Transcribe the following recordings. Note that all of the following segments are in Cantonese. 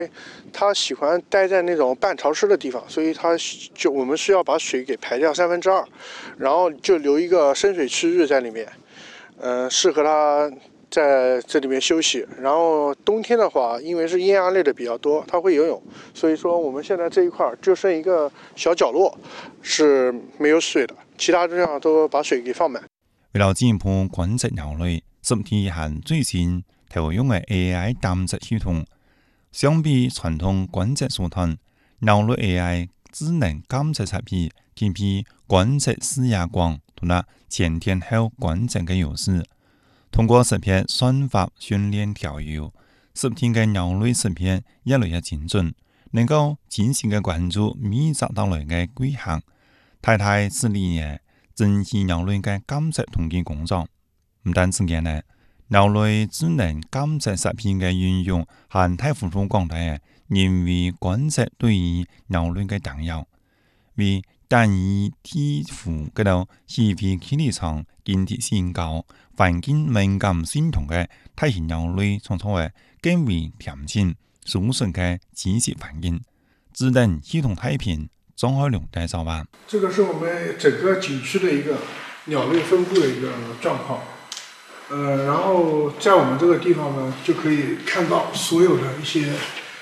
它喜欢待在那种半潮湿的地方，所以我们是要把水给排掉2/3，然后就留一个深水区域在里面，适合它在这里面休息。然后冬天的话，因为是液压类的比较多，它会游泳，所以说我们现在这一块就剩一个小角落是没有水的，其他地方都把水给放满。 为了进一步观察鸟类，SBT和最新投用的 AI 探测系统，相比传统观测手段，鸟类 AI 智能监测设备具备观测视野广同埋前天后观测的优势。通过识别算法训练调优，SBT 嘅鸟类识别越来越精准，能够精细嘅关注密集到来嘅轨迹，太太致力嘅珍惜鸟类嘅监测统计工作。唔單止嘅呢，鳥類智能監測設備嘅運用和太付出廣大嘅人為觀測對於鳥類嘅重要，為單一體符嗰度氣味距離長、警惕性高、環境敏感性同嘅大型鳥類創造嘅更為甜甜、舒適嘅棲息環境。智能系統太平，張海龍介紹吧。 這個是我們整個景區的一個鳥類分布的一個狀況。然後在我們這個地方呢，就可以看到所有一些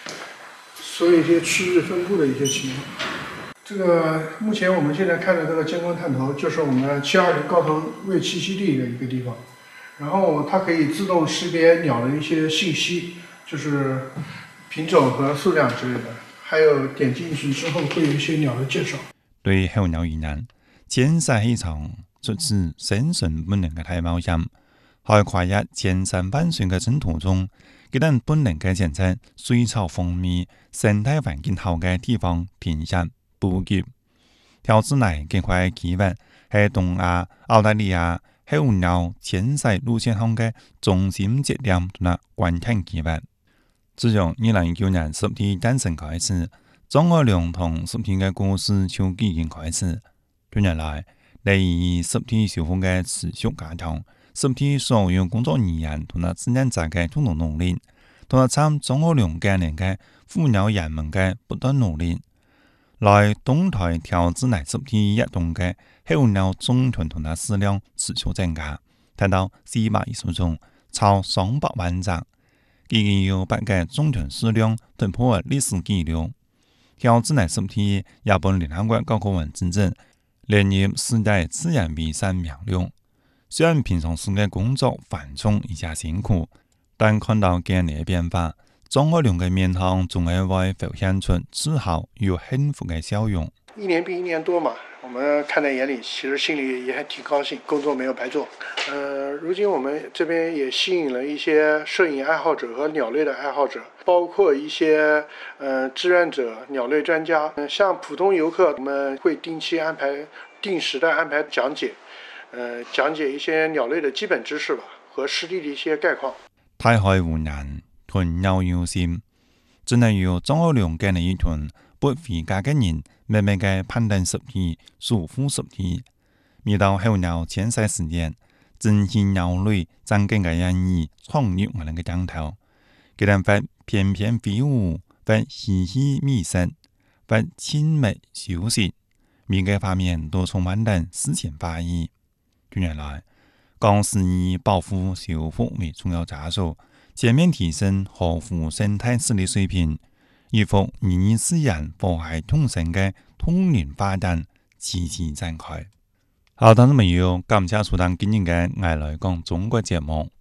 區域分布的一些情況。這個目前我們現在看的這個監控探頭，就是我們720高層衛棲息地的一個地方。然後它可以自動識別鳥的一些信息，就是品種和數量之類的，還有點進去之後會有一些鳥的介紹。 對候鳥而言，遷徙係一場出自生存本能嘅大冒險。喺跨越千山萬水嘅征途中，佢哋本能嘅選擇水草豐密、生態環境好嘅地方停下補給。條子內嘅塊區域係東亞、澳大利亞候鳥遷徙路線上嘅中心節點同埋觀看區域。自從2019年SBT誕生開始，張愛良同SBT嘅故事就已經開始。近年來，嚟以SBT小組嘅持續加強。SBT 所有工作人員同埋志願者嘅共同努力，同埋參張愛良概念嘅護鳥人們嘅不斷努力，來動態調整嚟SBT活動嘅候鳥種群同埋數量持續增加，達到420種，超200萬隻。已經有8個種群數量突破歷史紀錄。調整嚟SBT日本聯合國教科文組織列入世界自然遺產名錄。雖然平常時嘅工作繁重而且辛苦，但看到今年嘅變化，張愛良嘅面向總係會浮現出自豪又幸福嘅笑容。 一年比一年多嘛，我們看在眼裡，其實心裡也還挺高興，工作沒有白做。如今我們這邊也吸引了一些攝影愛好者和鳥類的愛好者，包括一些志願者、鳥類專家。像普通遊客，我們會定時的安排講解。講解一些鳥類的基本知識吧，和實地的一些概況。 大海湖南豚鳥優先，真係要張愛良嘅呢一團不回家嘅人，慢慢嘅判斷SBT、守護SBT。每到候鳥遷徙時間，珍惜鳥類真更加願意闖入我哋嘅疆頭。佢哋會翩翩飛舞，會嬉戲覓食，會親密休息，每個畫面都充滿了詩情畫意。近年來，港是以保護修復為重要紮手，全面提升呵護生態治理水平，預復擬自然和諧同生嘅通年發展積極展開。好，聽眾朋友，感謝收聽今日嘅愛來講中國節目。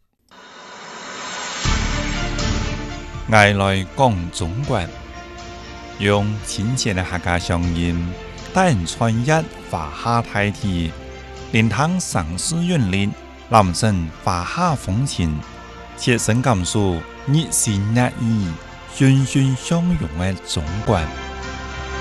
愛來講中國，用親切嘅客家聲音，帶人穿越華夏大地。聆聽城市韻律，覽勝華夏風情，切身感受熱情熱意、欣欣相融嘅中國。